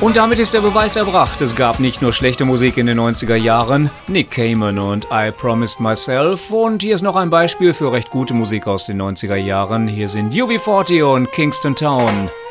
Und damit ist der Beweis erbracht. Es gab nicht nur schlechte Musik in den 90er Jahren, Nick Cayman und I Promised Myself. Und hier ist noch ein Beispiel für recht gute Musik aus den 90er Jahren. Hier sind UB40 und Kingston Town.